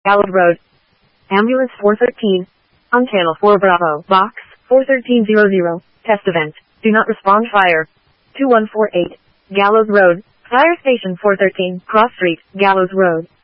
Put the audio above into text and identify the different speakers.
Speaker 1: Gallows Road. Ambulance 413. On channel 4 Bravo. Box 41300. Test event. Do not respond fire. 2148. Gallows Road. Fire Station 413. Cross Street. Gallows Road.